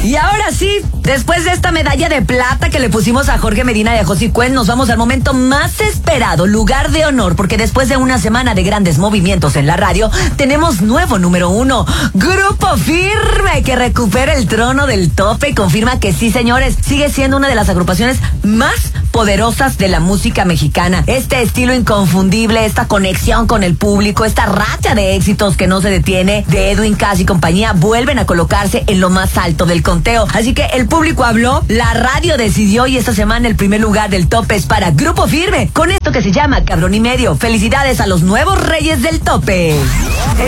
Y ahora sí, después de esta medalla de plata que le pusimos a Jorge Medina y a José Cuen, nos vamos al momento más esperado, lugar de honor, porque después de una semana de grandes movimientos en la radio, tenemos nuevo número 1, Grupo Firme, que recupera el trono del tope y confirma que sí, señores, sigue siendo una de las agrupaciones más poderosas de la música mexicana. Este estilo inconfundible, esta conexión con el público, esta racha de éxitos que no se detiene de Edwin Cass y compañía, vuelven a colocarse en lo más alto del conteo. Así que el público habló, la radio decidió y esta semana el primer lugar del tope es para Grupo Firme, con esto que se llama Cabrón y Medio. Felicidades a los nuevos reyes del tope.